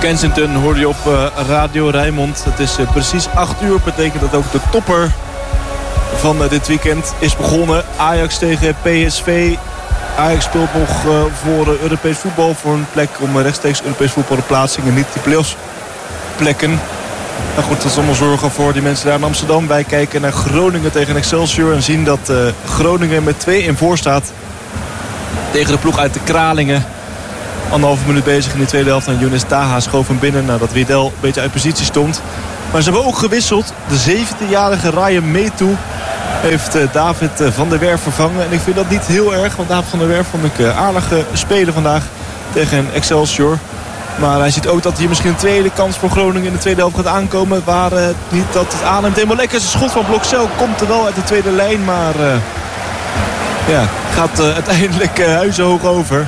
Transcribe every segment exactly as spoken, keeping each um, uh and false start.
Kensington hoorde je op uh, Radio Rijnmond. Het is uh, precies acht uur. Betekent dat ook de topper van uh, dit weekend is begonnen. Ajax tegen P S V. Ajax speelt nog uh, voor uh, Europees voetbal. Voor een plek om uh, rechtstreeks Europees voetbal te plaatsen. En niet die playoffs plekken. Nou goed, dat is allemaal zorgen voor die mensen daar in Amsterdam. Wij kijken naar Groningen tegen Excelsior. En zien dat uh, Groningen met twee in voor staat. Tegen de ploeg uit de Kralingen. Anderhalve minuut bezig in de tweede helft. En Younes Taha schoof hem binnen nadat Widel een beetje uit positie stond. Maar ze hebben ook gewisseld. De zeventienjarige Ryan Metu heeft uh, David uh, van der Werf vervangen. En ik vind dat niet heel erg. Want David van der Werf vond ik uh, aardige speler vandaag tegen Excelsior. Maar hij ziet ook dat hier misschien een tweede kans voor Groningen in de tweede helft gaat aankomen. Waar uh, niet dat het aanneemt. Helemaal lekker. Zijn schot van Blokcel komt er wel uit de tweede lijn. Maar uh, ja, gaat uh, uiteindelijk uh, huizenhoog over.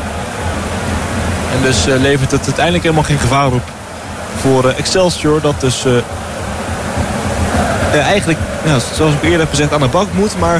En dus uh, levert het uiteindelijk helemaal geen gevaar op voor uh, Excelsior. Dat dus uh, uh, eigenlijk, ja, zoals ik eerder heb gezegd, aan de bak moet. Maar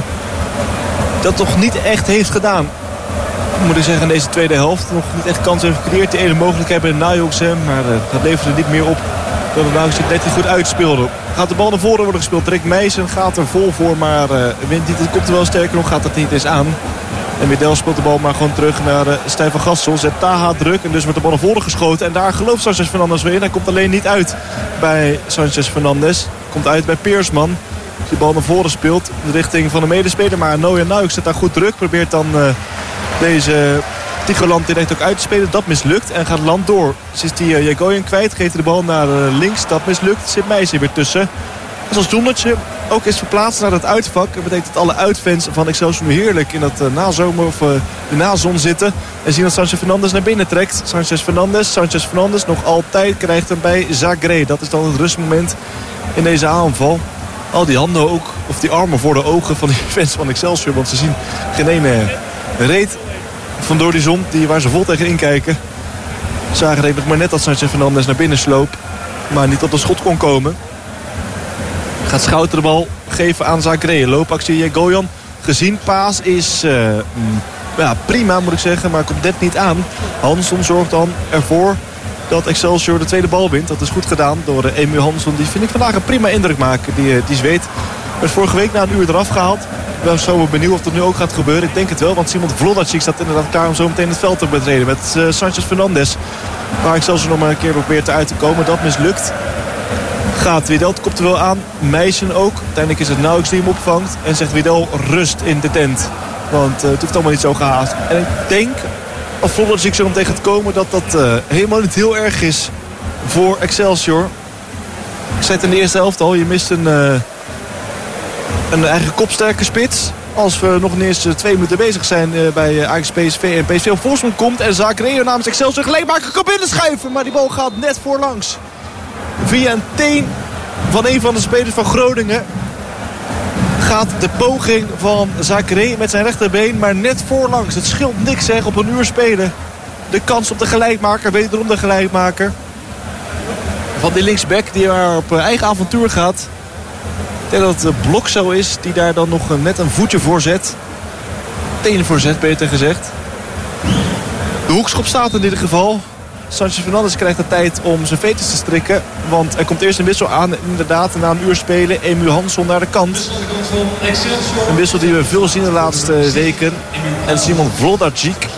dat toch niet echt heeft gedaan. Moet ik zeggen, in deze tweede helft nog niet echt kans heeft gecreëerd. Die ene mogelijkheid bij Najoxem. Maar uh, dat levert er niet meer op. Dat het Najoxem net niet goed uitspeelde. Gaat de bal naar voren worden gespeeld. Rick Meijsen gaat er vol voor. Maar uh, wint niet. Het komt er wel sterker nog. Gaat het niet eens aan. En Widel speelt de bal maar gewoon terug naar uh, Stijn van Gassel. Zet Taha druk en dus wordt de bal naar voren geschoten. En daar gelooft Sanchez Fernandes weer in. Hij komt alleen niet uit bij Sanchez Fernandes. Komt uit bij Peersman. Die bal naar voren speelt in de richting van de medespeler. Maar Noah Nuik zet daar goed druk. Probeert dan uh, deze Tigoland direct ook uit te spelen. Dat mislukt en gaat Land door. Dus is die uh, Jagoyen kwijt. Geeft hij de bal naar uh, links. Dat mislukt. Zit Meijsen weer tussen. Dus als Zonnetje ook is verplaatst naar het uitvak. Dat betekent dat alle uitfans van Excelsior nu heerlijk in dat uh, nazomer of uh, de nazon zitten. En zien dat Sanchez Fernandes naar binnen trekt. Sanchez Fernandes, Sanchez Fernandes nog altijd krijgt hem bij Zagré. Dat is dan het rustmoment in deze aanval. Al die handen ook, of die armen voor de ogen van die fans van Excelsior. Want ze zien geen ene reet van door die zon die, waar ze vol tegen inkijken. Zagen even maar net dat Sanchez Fernandes naar binnen sloop. Maar niet tot een schot kon komen. Gaat Schouten de bal geven aan Zagré. Loopactie Jagoyan. Gezien paas is uh, ja, prima moet ik zeggen. Maar komt net niet aan. Hansson zorgt dan ervoor dat Excelsior de tweede bal wint. Dat is goed gedaan door uh, Emu Hansson. Die vind ik vandaag een prima indruk maken. Die, uh, die zweet. Werd vorige week na een uur eraf gehaald. Ik ben zo benieuwd of dat nu ook gaat gebeuren. Ik denk het wel. Want Simon Vlodacik staat inderdaad klaar om zo meteen het veld te betreden. Met uh, Sanchez Fernandes. Waar Excelsior nog maar een keer probeert eruit te komen. Dat mislukt. Gaat Widel, het komt er wel aan. Meijsen ook. Uiteindelijk is het Nauwks die hem opvangt. En zegt Widel rust in de tent. Want uh, het hoeft allemaal niet zo gehaast. En ik denk, als Vlodacik zo meteen gaat komen, dat dat uh, helemaal niet heel erg is voor Excelsior. Ik zei het in de eerste helft al. Je mist een, uh, een eigen kopsterke spits. Als we nog ineens twee minuten bezig zijn uh, bij Ajax P S V. En P S V op voorsprong komt. En Zagré namens Excelsior gelijkmaker kan binnenschuiven. Maar die bal gaat net voorlangs. Via een teen van een van de spelers van Groningen gaat de poging van Zagré met zijn rechterbeen maar net voorlangs. Het scheelt niks zeg op een uur spelen. De kans op de gelijkmaker, wederom de gelijkmaker. Van die linksback die maar op eigen avontuur gaat. Ik denk dat het Blokcel is die daar dan nog net een voetje voor zet. Tenen voor zet beter gezegd. De hoekschop staat in ieder geval. Sanchez Fernandes krijgt de tijd om zijn veters te strikken. Want er komt eerst een wissel aan. Inderdaad, na een uur spelen. Emu Hansson naar de kant. Een wissel die we veel zien de laatste weken. En Simon Vlodacik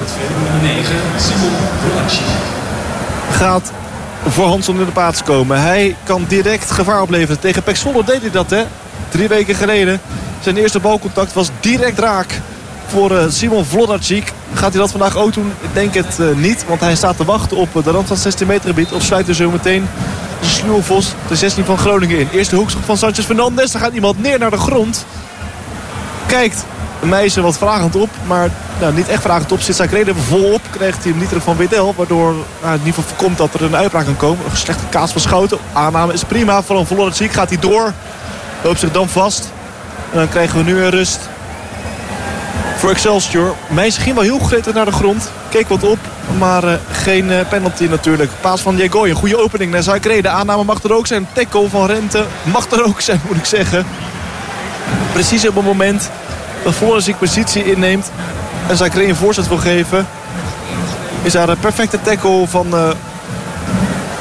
gaat voor Hansson in de plaats komen. Hij kan direct gevaar opleveren. Tegen Pek Zwolle deed hij dat, hè. Drie weken geleden. Zijn eerste balcontact was direct raak voor uh, Simon Vlodacik. Gaat hij dat vandaag ook doen? Ik denk het uh, niet. Want hij staat te wachten op uh, de rand van het zestien meter gebied. Of sluit er zo meteen de Sluwelvos de zestien van Groningen in. Eerste hoekschop van Sanchez Fernandes. Dan gaat iemand neer naar de grond. Kijkt een meisje wat vragend op. Maar nou, niet echt vragend op. Zit Zagré er volop. Krijgt hij hem niet terug van Widel. Waardoor nou, in ieder geval voorkomt dat er een uitbraak kan komen. Een slechte kaas van Schouten. Aanname is prima. Van Vlodacik gaat hij door. Loopt zich dan vast. En dan krijgen we nu een rust voor Excelsior. Meijsen ging wel heel gretig naar de grond. Keek wat op, maar uh, geen uh, penalty natuurlijk. Paas van Jagoyen, een goede opening naar Zagré. De aanname mag er ook zijn. Tackle van Rente mag er ook zijn, moet ik zeggen. Precies op het moment dat Vlodacik positie inneemt en Zagré een voorzet wil geven, is daar een perfecte tackle van uh,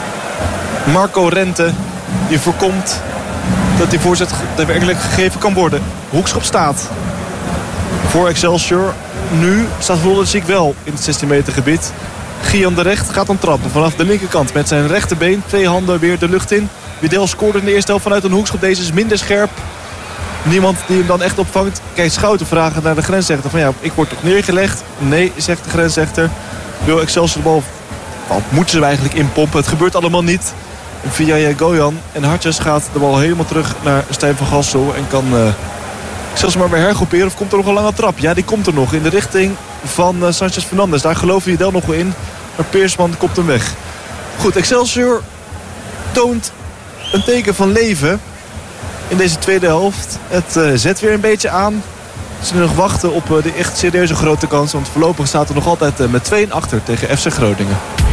Marco Rente, die voorkomt dat die voorzet daadwerkelijk gegeven kan worden. Hoekschop staat voor Excelsior. Nu staat Wlodarczyk wel in het zestien meter gebied. Gian de Recht gaat dan trappen vanaf de linkerkant met zijn rechterbeen. Twee handen weer de lucht in. Widel scoorde in de eerste helft vanuit een hoekschop. Deze is minder scherp. Niemand die hem dan echt opvangt. Kijk, Schouten vragen naar de grensrechter van ja, ik word toch neergelegd? Nee, zegt de grensrechter. Wil Excelsior de bal... Nou, moeten ze eigenlijk inpompen. Het gebeurt allemaal niet. En via Gojan en Hartjes gaat de bal helemaal terug naar Stijn van Gassel. En kan uh, Excelsior maar weer hergroeperen. Of komt er nog een lange trap? Ja, die komt er nog in de richting van uh, Sanchez Fernandes. Daar geloof je wel nog wel in. Maar Peersman komt hem weg. Goed, Excelsior toont een teken van leven in deze tweede helft. Het uh, zet weer een beetje aan. Ze nu nog wachten op uh, de echt serieuze grote kans. Want voorlopig staat er nog altijd uh, met twee achter tegen F C Groningen.